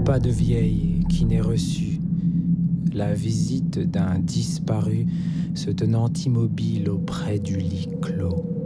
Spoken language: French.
pas de vieille qui n'ait reçu la visite d'un disparu se tenant immobile auprès du lit clos.